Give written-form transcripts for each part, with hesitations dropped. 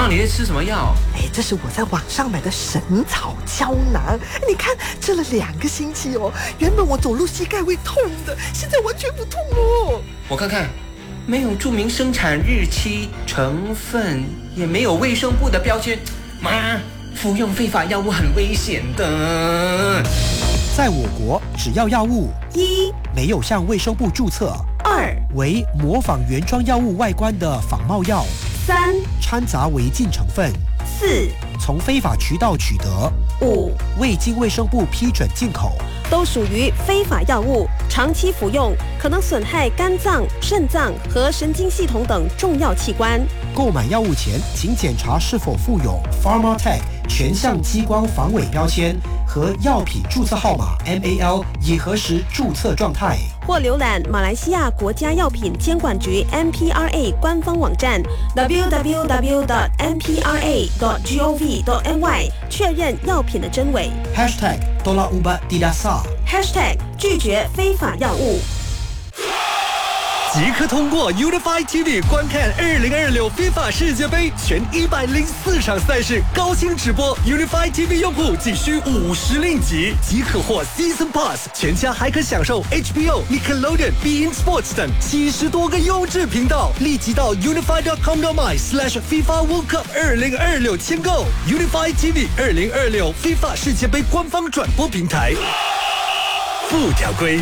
道你在吃什么药？ 这是我在网上买的神草胶囊，你看吃了2个星期哦，原本我走路膝盖会痛的，现在完全不痛哦。 我看看，没有注明生产日期、成分，也没有卫生部的标签。妈，服用非法药物很危险的。 在我国，只要药物 1 没有向卫生部注册 2 为模仿原装药物外观的仿冒药 3 掺杂违禁成分 4 从非法渠道取得 5 未经卫生部批准进口， 都属于非法药物，长期服用可能损害肝脏、肾脏和神经系统等重要器官。 购买药物前，请检查是否附有 Pharmatech 全项激光防伪标签和药品注册号码 MAL， 以核实注册状态。 或浏览马来西亚国家药品监管局 MPRA 官方网站 www.mpra.gov.my 确认药品的真伪。 #Tolak Ubat Tidak Sah # 拒绝非法药物。 即刻通过 Unify TV 观看2026 FIFA 世界杯全104场赛事高清直播。Unify TV 用户仅需50令吉，即可获 Season Pass， 全家还可享受 HBO、Nickelodeon、beIN Sports 等70多个优质频道。立即到 unify.com.my/FIFA World Cup 2026签购 Unify TV 2026 FIFA 世界杯官方转播平台。附条规。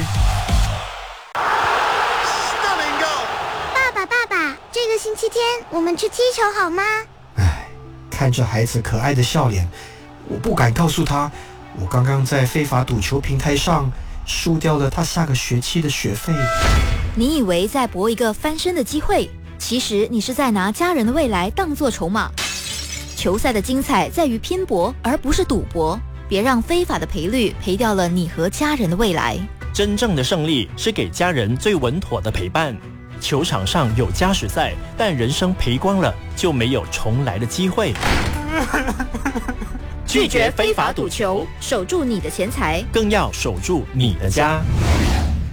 这个星期天我们去踢球好吗？ 看着孩子可爱的笑脸，我不敢告诉他，我刚刚在非法赌球平台上输掉了他下个学期的学费。 你以为在搏一个翻身的机会，其实你是在拿家人的未来当作筹码。球赛的精彩在于拼搏，而不是赌博。别让非法的赔率赔掉了你和家人的未来。 真正的胜利是给家人最稳妥的陪伴。球场上有加时赛，但人生赔光了就没有重来的机会。 拒绝非法赌球，守住你的钱财， 更要守住你的家。